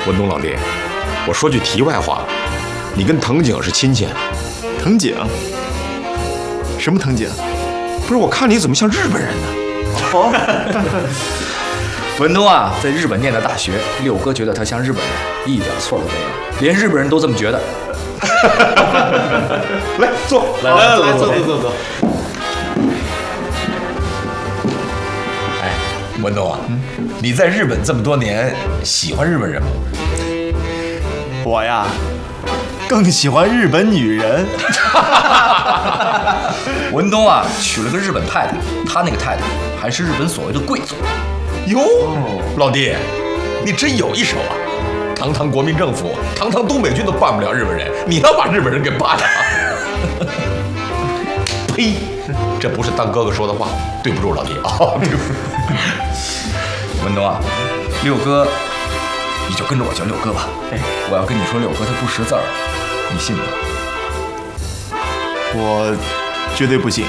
文东老弟，我说句题外话，你跟藤井是亲戚？ 藤井？什么藤井？ 不是，我看你怎么像日本人呢？ 文东啊，在日本念的大学，六哥觉得他像日本人，一点错都没有，连日本人都这么觉得。 来坐， 来坐。 哎，文东啊，你在日本这么多年，喜欢日本人吗？ 我呀，更喜欢日本女人。 文东啊，娶了个日本太太，他那个太太还是日本所谓的贵族。 哟，老弟，你真有一手啊！堂堂国民政府，堂堂东北军都办不了日本人，你要把日本人给办了？呸！这不是当哥哥说的话，对不住老弟啊！ 文东啊，六哥，你就跟着我叫六哥吧。我要跟你说，六哥他不识字儿，你信吗？ 我绝对不信。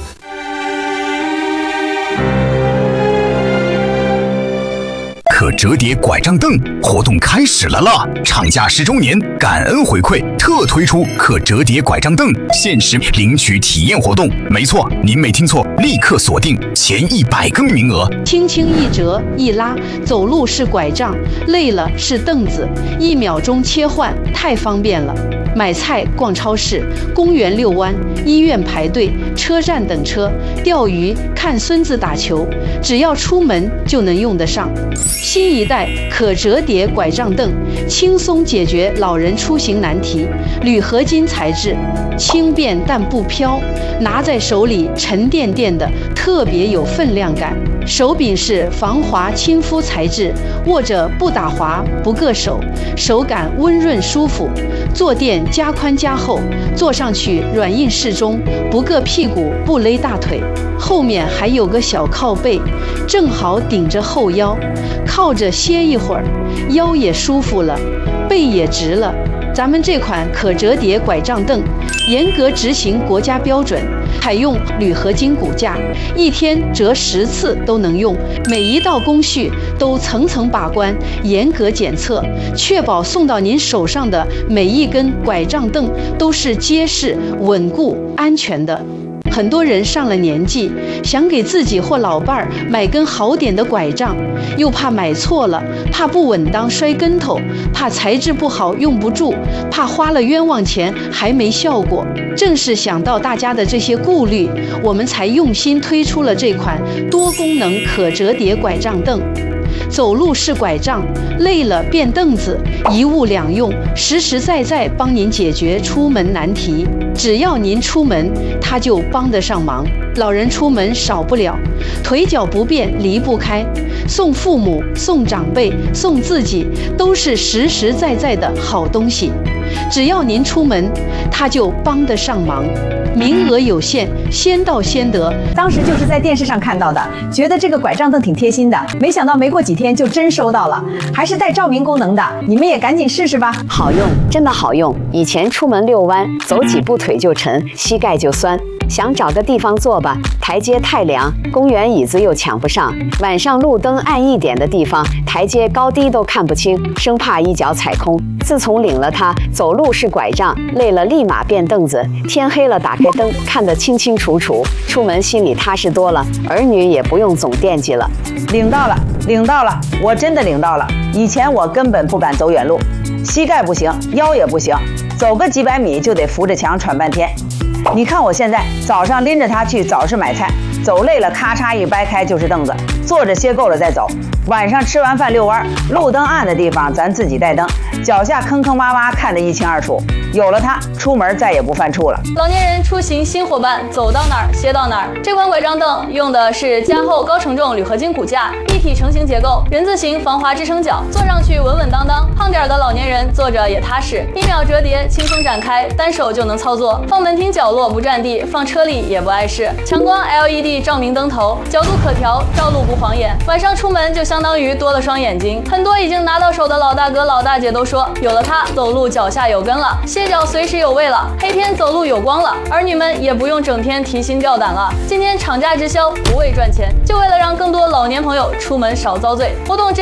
可折叠拐杖凳活动开始了啦！厂家10周年感恩回馈，特推出可折叠拐杖凳限时领取体验活动。没错，您没听错，立刻锁定前100个名额。 轻轻一折一拉，走路是拐杖，累了是凳子，1秒钟切换，太方便了。买菜、逛超市、公园遛弯、医院排队、车站等车、钓鱼、看孙子打球，只要出门就能用得上。新一代可折叠拐杖凳，轻松解决老人出行难题。铝合金材质，轻便但不飘，拿在手里沉甸甸的，特别有分量感。手柄是防滑亲肤材质，握着不打滑不硌手，手感温润舒服。坐垫加宽加厚，坐上去软硬适中，不硌屁股不勒大腿。后面还有个小靠背，正好顶着后腰，靠着歇一会儿，腰也舒服了，背也直了。咱们这款可折叠拐杖凳严格执行国家标准，采用铝合金骨架，1天折10次都能用，每一道工序都层层把关，严格检测，确保送到您手上的每一根拐杖凳都是结实、稳固、安全的。很多人上了年纪，想给自己或老伴儿买根好点的拐杖，又怕买错了，怕不稳当摔跟头，怕材质不好用不住，怕花了冤枉钱还没效果。正是想到大家的这些顾虑，我们才用心推出了这款多功能可折叠拐杖凳。走路是拐杖，累了变凳子，一物两用，实实在在帮您解决出门难题。只要您出门，它就帮得上忙。老人出门少不了，腿脚不便离不开，送父母、送长辈、送自己，都是实实在在的好东西。只要您出门，它就帮得上忙。名额有限，先到先得。 当时就是在电视上看到的，觉得这个拐杖凳挺贴心的，没想到没过几天就真收到了，还是带照明功能的，你们也赶紧试试吧。 好用，真的好用。以前出门遛弯，走几步腿就沉，膝盖就酸。想找个地方坐吧，台阶太凉，公园椅子又抢不上。晚上路灯暗一点的地方，台阶高低都看不清，生怕一脚踩空。自从领了它，走路是拐杖，累了立马变凳子，天黑了打开灯，看得清清楚楚，出门心里踏实多了，儿女也不用总惦记了。 领到了，领到了，我真的领到了。以前我根本不敢走远路，膝盖不行，腰也不行，走个几百米就得扶着墙喘半天。你看我现在早上拎着它去早市买菜，走累了咔嚓一掰开就是凳子，坐着歇够了再走。晚上吃完饭遛弯，路灯暗的地方咱自己带灯，脚下坑坑洼洼看得一清二楚。有了它，出门再也不犯怵了。 老年人出行新伙伴，走到哪儿歇到哪儿。这款拐杖凳用的是加厚高承重铝合金骨架，一体成型结构，人字形防滑支撑脚，坐上去稳稳当当。胖点的老年人坐着也踏实，1秒折叠，轻松展开，单手就能操作。放门厅角落不占地，放车里也不碍事。强光 LED 照明灯头，角度可调，照路不晃眼。晚上出门就相当于多了双眼睛。很多已经拿到手的老大哥老大姐都说，有了它，走路脚下有根了，歇脚随时有味了，黑天走路有光了。儿女们也不用整天提心吊胆了。今天厂家直销，不为赚钱，就为了让更多老年朋友出门少遭罪。活动这